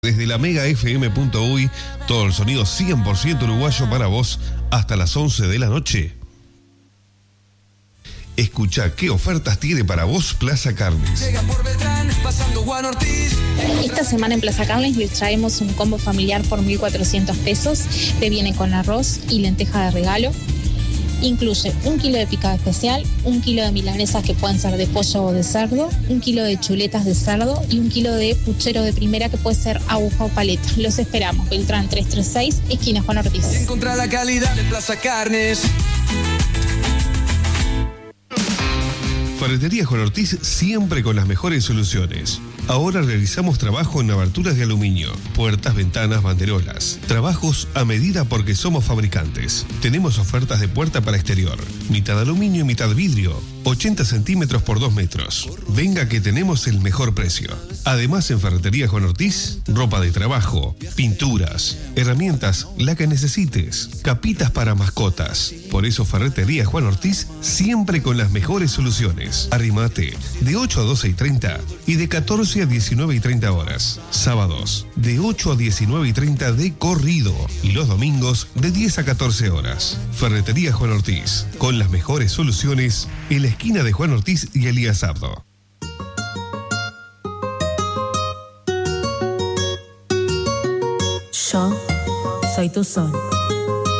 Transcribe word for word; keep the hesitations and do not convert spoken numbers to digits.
Desde la mega f m punto u y, todo el sonido cien por ciento uruguayo para vos hasta las once de la noche. Escucha qué ofertas tiene para vos Plaza Carnes. Esta semana en Plaza Carnes les traemos un combo familiar por mil cuatrocientos pesos. Te viene con arroz y lenteja de regalo. Incluye un kilo de picada especial, un kilo de milanesas que pueden ser de pollo o de cerdo, un kilo de chuletas de cerdo y un kilo de puchero de primera que puede ser aguja o paleta. Los esperamos. Beltrán trescientos treinta y seis, esquina Juan Ortiz. Encontrar la calidad de Plaza Carnes. Ferretería Juan Ortiz, siempre con las mejores soluciones. Ahora realizamos trabajo en aberturas de aluminio, puertas, ventanas, banderolas. Trabajos a medida porque somos fabricantes. Tenemos ofertas de puerta para exterior, mitad aluminio y mitad vidrio, ochenta centímetros por dos metros. Venga que tenemos el mejor precio. Además, en Ferretería Juan Ortiz, ropa de trabajo, pinturas, herramientas, la que necesites, capitas para mascotas. Por eso Ferretería Juan Ortiz, siempre con las mejores soluciones. Arrimate de ocho a doce y treinta y de catorce a diecinueve y treinta horas. Sábados de ocho a diecinueve y treinta de corrido y los domingos de diez a catorce horas. Ferretería Juan Ortiz, con las mejores soluciones en la esquina de Juan Ortiz y Elías Abdo. Yo soy tu sol.